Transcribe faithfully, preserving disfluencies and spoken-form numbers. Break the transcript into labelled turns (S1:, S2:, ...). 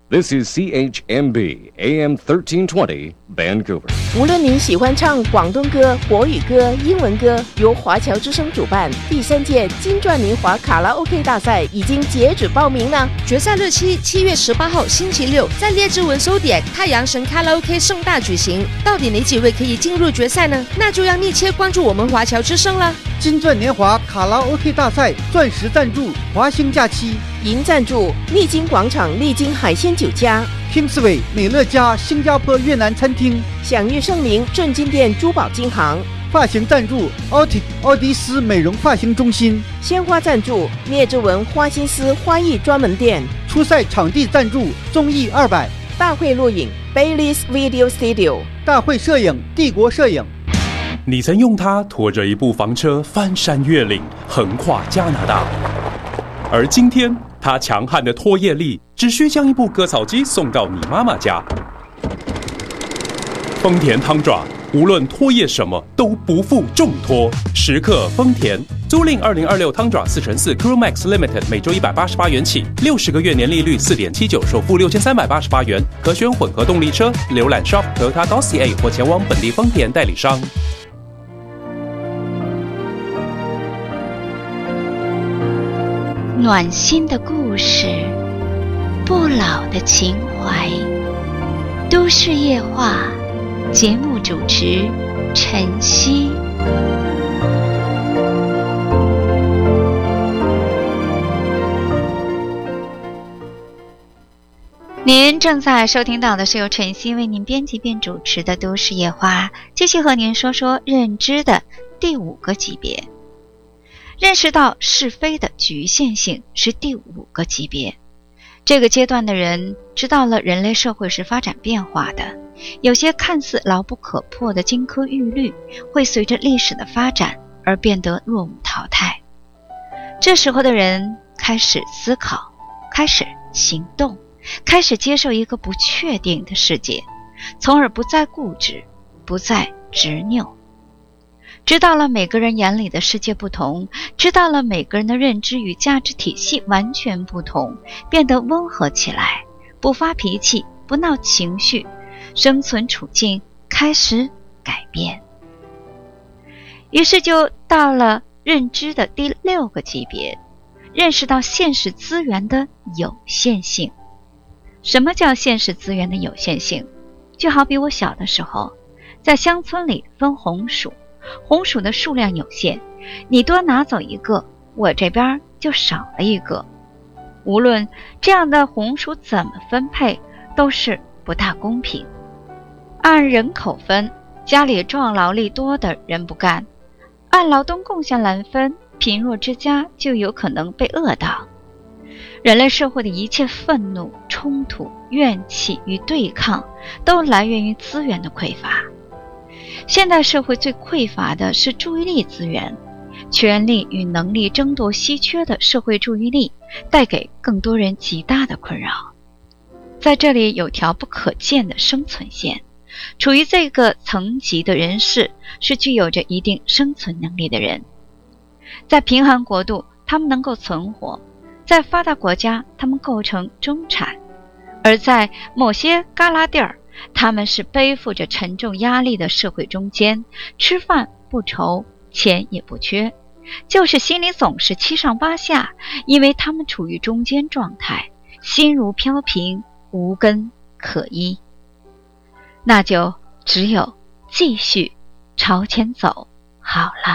S1: This is C H M B A M thirteen twenty Vancouver。
S2: 无论您喜欢唱广东歌、国语歌、英文歌，由华侨之声主办第三届金钻年华卡拉 OK 大赛已经截止报名了。
S3: 决赛日期七月十八号星期六，在列治文收点太阳神卡拉 OK 盛大举行。到底哪几位可以进入决赛呢？那就要密切关注我们华侨之声了。
S4: 金钻年华卡拉 OK 大赛钻石赞助华兴假期，
S2: 银赞助丽晶广场丽晶海鲜酒家、
S4: Kingsway 美乐家新加坡越南餐厅、
S2: 享誉盛名正金店珠宝金行。
S4: 发型赞助奥体奥迪斯美容发型中心。
S2: 鲜花赞助聂志文花心思花艺专门店。
S4: 初赛场地赞助综艺二百。
S2: 大会录影 Bailey's Video Studio。
S4: 大会摄影帝国摄影。
S5: 你曾用它拖着一部房车翻山越岭，横跨加拿大，而今天它强悍的拖曳力只需将一部割草机送到你妈妈家。丰田汤爪无论拖曳什么都不负重托，时刻丰田。租赁二零二六汤爪四乘四 Crew Max Limited 每周一百八十八元起，六十个月年利率 四点七九， 首付六千三百八十八元，可选混合动力车。浏览 shop Toyota Dossier 或前往本地丰田代理商。
S6: 暖心的故事，不老的情怀。都市夜话，节目主持陈曦。您正在收听到的是由陈曦为您编辑并主持的都市夜话，继续和您说说认知的第五个级别。认识到是非的局限性是第五个级别。这个阶段的人知道了人类社会是发展变化的，有些看似牢不可破的金科玉律会随着历史的发展而变得落伍淘汰。这时候的人开始思考，开始行动，开始接受一个不确定的世界，从而不再固执，不再执拗。知道了每个人眼里的世界不同，知道了每个人的认知与价值体系完全不同，变得温和起来，不发脾气，不闹情绪，生存处境开始改变。于是就到了认知的第六个级别，认识到现实资源的有限性。什么叫现实资源的有限性？就好比我小的时候，在乡村里分红薯，红薯的数量有限，你多拿走一个，我这边就少了一个。无论这样的红薯怎么分配，都是不大公平。按人口分，家里壮劳力多的人不干；按劳动贡献来分，贫弱之家就有可能被饿到。人类社会的一切愤怒、冲突、怨气与对抗，都来源于资源的匮乏。现代社会最匮乏的是注意力资源，权力与能力争夺稀缺的社会注意力，带给更多人极大的困扰。在这里有条不可见的生存线，处于这个层级的人士是具有着一定生存能力的人。在贫寒国度，他们能够存活；在发达国家，他们构成中产；而在某些旮旯地儿，他们是背负着沉重压力的社会中间，吃饭不愁，钱也不缺，就是心里总是七上八下，因为他们处于中间状态，心如飘萍，无根可依。那就只有继续朝前走好了。